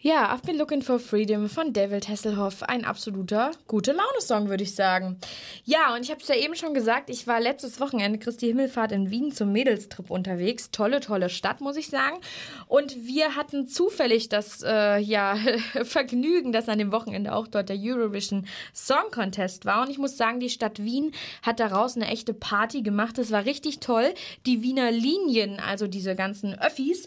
Ja, I've Been Looking for Freedom von David Hasselhoff. Ein absoluter Gute-Laune-Song, würde ich sagen. Ja, und ich habe es ja eben schon gesagt, ich war letztes Wochenende Christi Himmelfahrt in Wien zum Mädelstrip unterwegs. Tolle, tolle Stadt, muss ich sagen. Und wir hatten zufällig das Vergnügen, dass an dem Wochenende auch dort der Eurovision Song Contest war. Und ich muss sagen, die Stadt Wien hat daraus eine echte Party gemacht. Das war richtig toll. Die Wiener Linien, also diese ganzen Öffis,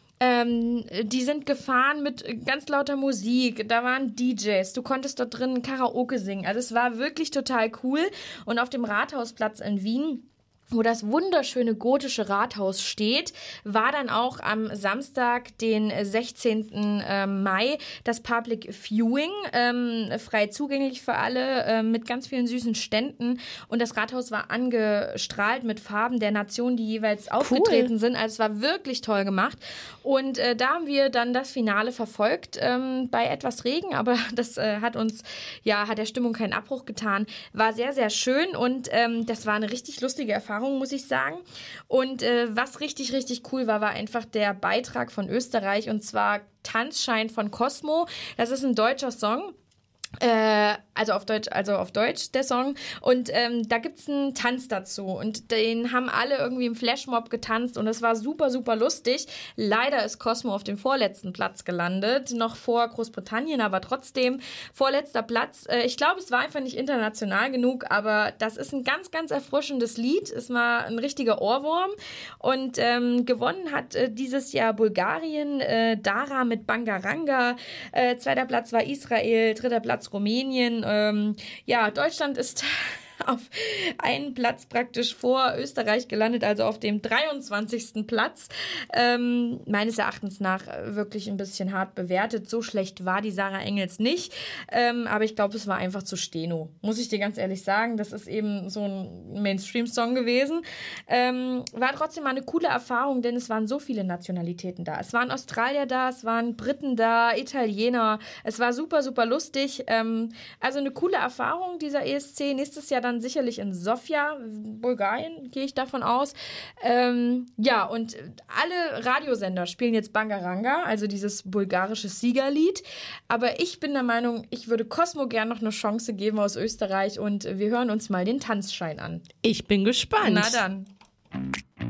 die sind gefahren mit ganz lauter Musik, da waren DJs, du konntest dort drin Karaoke singen, also es war wirklich total cool. Und auf dem Rathausplatz in Wien, wo das wunderschöne gotische Rathaus steht, war dann auch am Samstag, den 16. Mai, das Public Viewing, frei zugänglich für alle, mit ganz vielen süßen Ständen. Und das Rathaus war angestrahlt mit Farben der Nationen, die jeweils aufgetreten sind. Also es war wirklich toll gemacht. Und da haben wir dann das Finale verfolgt, bei etwas Regen, aber das hat der Stimmung keinen Abbruch getan. War sehr, sehr schön und das war eine richtig lustige Erfahrung, muss ich sagen. Und was richtig, richtig cool war einfach der Beitrag von Österreich, und zwar Tanzschein von Cosmo. Das ist ein deutscher Song. Also auf Deutsch der Song. Und da gibt's einen Tanz dazu. Und den haben alle irgendwie im Flashmob getanzt und es war super, super lustig. Leider ist Cosmo auf dem vorletzten Platz gelandet, noch vor Großbritannien, aber trotzdem vorletzter Platz. Ich glaube, es war einfach nicht international genug, aber das ist ein ganz, ganz erfrischendes Lied. Es war ein richtiger Ohrwurm. Und gewonnen hat dieses Jahr Bulgarien, Dara mit Bangaranga. Zweiter Platz war Israel, dritter Platz Rumänien. Deutschland ist auf einen Platz praktisch vor Österreich gelandet, also auf dem 23. Platz. Meines Erachtens nach wirklich ein bisschen hart bewertet. So schlecht war die Sarah Engels nicht. Aber ich glaube, es war einfach zu Steno. Muss ich dir ganz ehrlich sagen. Das ist eben so ein Mainstream-Song gewesen. War trotzdem mal eine coole Erfahrung, denn es waren so viele Nationalitäten da. Es waren Australier da, es waren Briten da, Italiener. Es war super, super lustig. Also eine coole Erfahrung, dieser ESC. Nächstes Jahr dann sicherlich in Sofia, Bulgarien, gehe ich davon aus. Und alle Radiosender spielen jetzt Bangaranga, also dieses bulgarische Siegerlied. Aber ich bin der Meinung, ich würde Cosmo gern noch eine Chance geben aus Österreich und wir hören uns mal den Tanzschein an. Ich bin gespannt. Na dann.